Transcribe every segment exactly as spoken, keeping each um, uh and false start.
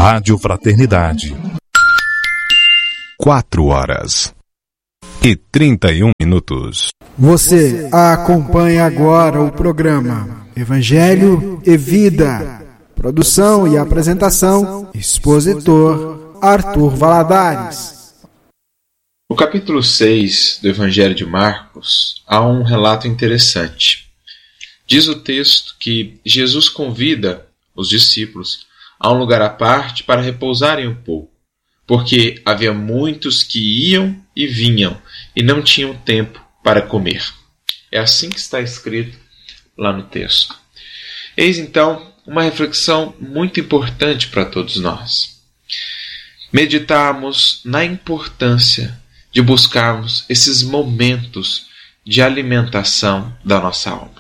Rádio Fraternidade. Quatro horas e trinta e um minutos. Você acompanha agora o programa Evangelho e Vida. Produção e apresentação, expositor Arthur Valadares. No capítulo seis do Evangelho de Marcos, há um relato interessante. Diz o texto que Jesus convida os discípulos a um lugar à parte para repousarem um pouco, porque havia muitos que iam e vinham e não tinham tempo para comer. É assim que está escrito lá no texto. Eis então uma reflexão muito importante para todos nós. Meditarmos na importância de buscarmos esses momentos de alimentação da nossa alma.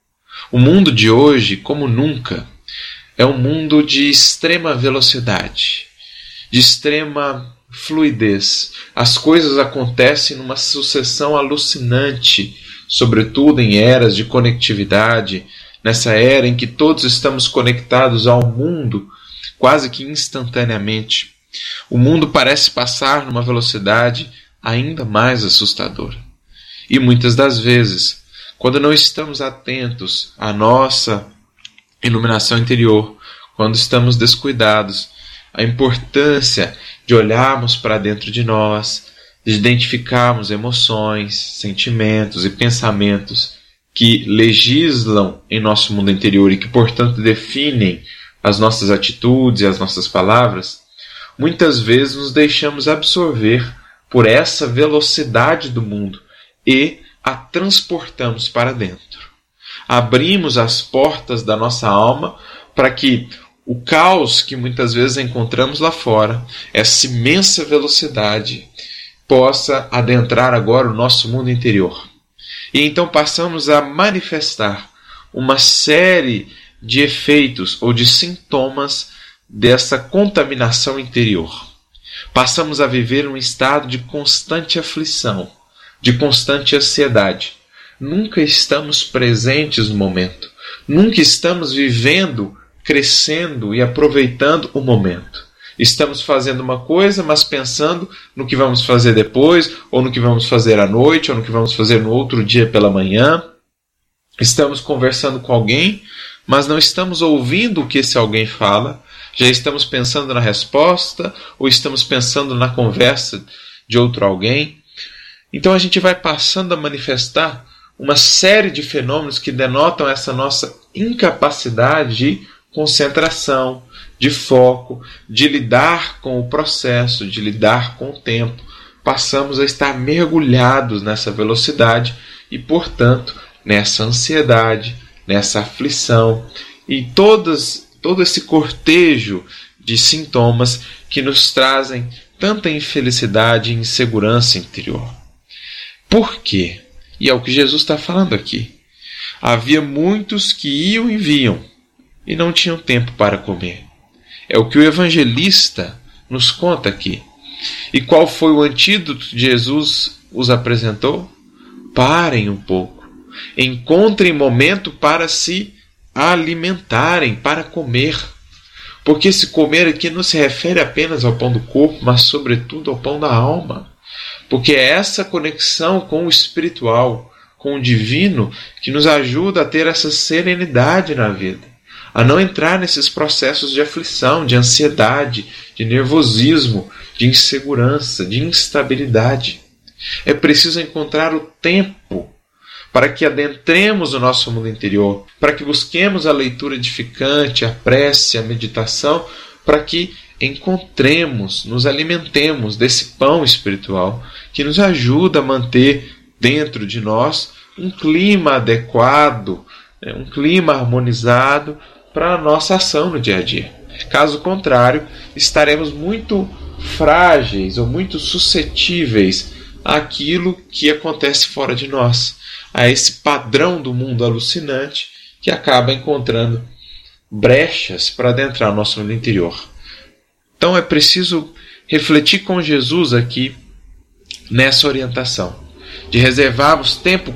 O mundo de hoje, como nunca, é um mundo de extrema velocidade, de extrema fluidez. As coisas acontecem numa sucessão alucinante, sobretudo em eras de conectividade, nessa era em que todos estamos conectados ao mundo quase que instantaneamente. O mundo parece passar numa velocidade ainda mais assustadora. E muitas das vezes, quando não estamos atentos à nossa iluminação interior, quando estamos descuidados, a importância de olharmos para dentro de nós, de identificarmos emoções, sentimentos e pensamentos que legislam em nosso mundo interior e que, portanto, definem as nossas atitudes e as nossas palavras, muitas vezes nos deixamos absorver por essa velocidade do mundo e a transportamos para dentro. Abrimos as portas da nossa alma para que o caos que muitas vezes encontramos lá fora, essa imensa velocidade, possa adentrar agora o nosso mundo interior. E então passamos a manifestar uma série de efeitos ou de sintomas dessa contaminação interior. Passamos a viver um estado de constante aflição, de constante ansiedade. Nunca estamos presentes no momento. Nunca estamos vivendo, crescendo e aproveitando o momento. Estamos fazendo uma coisa, mas pensando no que vamos fazer depois, ou no que vamos fazer à noite, ou no que vamos fazer no outro dia pela manhã. Estamos conversando com alguém, mas não estamos ouvindo o que esse alguém fala. Já estamos pensando na resposta, ou estamos pensando na conversa de outro alguém. Então a gente vai passando a manifestar uma série de fenômenos que denotam essa nossa incapacidade de concentração, de foco, de lidar com o processo, de lidar com o tempo. Passamos a estar mergulhados nessa velocidade e, portanto, nessa ansiedade, nessa aflição e todas, todo esse cortejo de sintomas que nos trazem tanta infelicidade e insegurança interior. Por quê? E é o que Jesus está falando aqui. Havia muitos que iam e vinham e não tinham tempo para comer. É o que o evangelista nos conta aqui. E qual foi o antídoto que Jesus os apresentou? Parem um pouco. Encontrem momento para se alimentarem, para comer. Porque esse comer aqui não se refere apenas ao pão do corpo, mas sobretudo ao pão da alma. Porque é essa conexão com o espiritual, com o divino, que nos ajuda a ter essa serenidade na vida. A não entrar nesses processos de aflição, de ansiedade, de nervosismo, de insegurança, de instabilidade. É preciso encontrar o tempo para que adentremos o nosso mundo interior, para que busquemos a leitura edificante, a prece, a meditação, para que encontremos, nos alimentemos desse pão espiritual que nos ajuda a manter dentro de nós um clima adequado, um clima harmonizado para a nossa ação no dia a dia. Caso contrário, estaremos muito frágeis ou muito suscetíveis àquilo que acontece fora de nós, a esse padrão do mundo alucinante que acaba encontrando brechas para adentrar o nosso mundo interior. Então é preciso refletir com Jesus aqui nessa orientação, de reservarmos tempo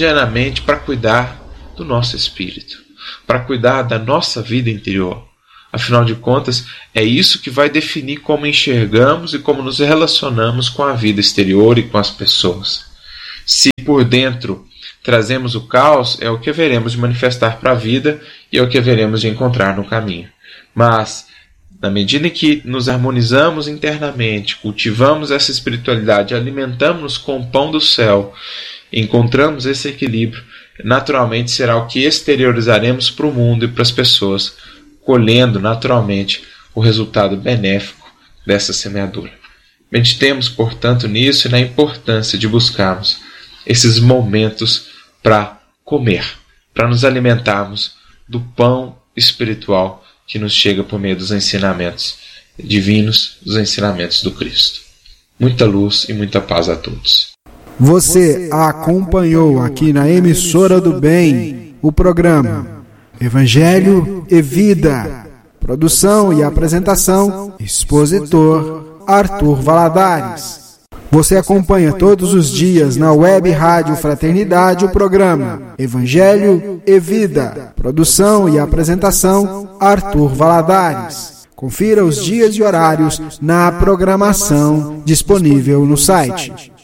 cotidianamente para cuidar do nosso espírito, para cuidar da nossa vida interior. Afinal de contas, é isso que vai definir como enxergamos e como nos relacionamos com a vida exterior e com as pessoas. Se por dentro trazemos o caos, é o que haveremos de manifestar para a vida e é o que haveremos de encontrar no caminho. Mas, na medida em que nos harmonizamos internamente, cultivamos essa espiritualidade, alimentamos-nos com o pão do céu, encontramos esse equilíbrio, naturalmente será o que exteriorizaremos para o mundo e para as pessoas, colhendo naturalmente o resultado benéfico dessa semeadura. Meditemos, portanto, nisso e na importância de buscarmos esses momentos para comer, para nos alimentarmos do pão espiritual que nos chega por meio dos ensinamentos divinos, dos ensinamentos do Cristo. Muita luz e muita paz a todos. Você acompanhou aqui na Emissora do Bem o programa Evangelho e Vida. Produção e apresentação, expositor Arthur Valadares. Você acompanha todos os dias na Web Rádio Fraternidade o programa Evangelho e Vida. Produção e apresentação, Arthur Valadares. Confira os dias e horários na programação disponível no site.